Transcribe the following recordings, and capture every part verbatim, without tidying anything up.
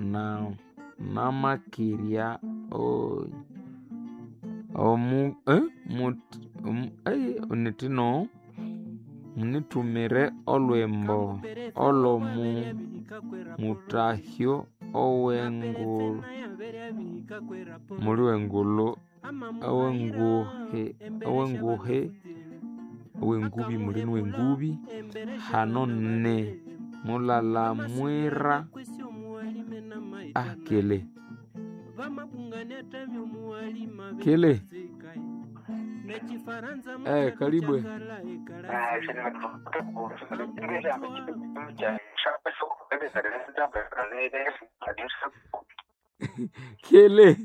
na namakiria o omu eh mut um, eh unitino munitumire olwembo olomu mutahyo owengulu muri wengulu owenguhe owenguhe owengubi muri wengubi hano ne mulala mwira ah kele kele eh karibu kele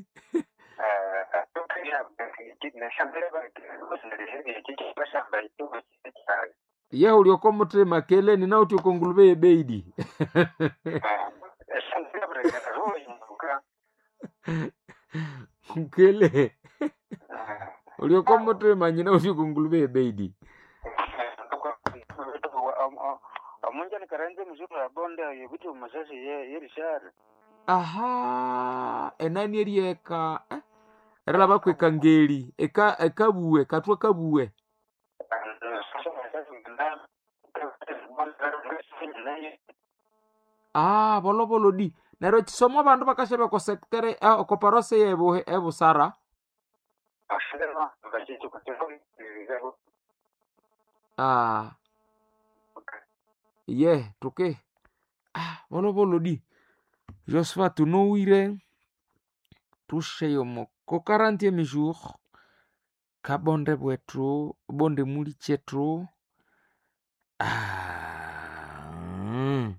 ye ulioko mutrema kele nina uti ukongulube yebeidi kele ulioko mutrema nyina uti ukongulube yebeidi amunja ni karanze mzuri ya bonde yebitu masasi ye yerishare aha enani erieka eh? Erala bakweka ngeli eka ekabuwe katwa kabuwe ah bolo bolo di nero chisomo bandu bakashebe ko sektere eh, ko parose yebo ebu sara ah ye yeah, tuke ah bolo bolo di Josepha tunouire touche yomo ko quarantième jour kabonde bwetu bonde muli chetu ah mm.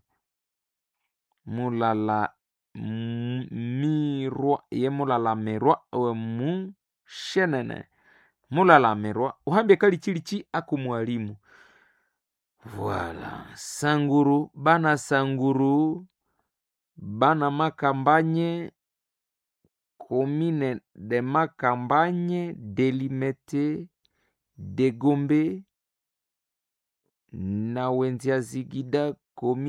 mulala m- mirwa ye mulala mirwa we mu shenene mulala mirwa uhambye kali chilichi aku mwalimu voilà sanguru bana sanguru bana makambanye commune de Makambanye, Delimete, Degombe, na Wenzia Zigida, commune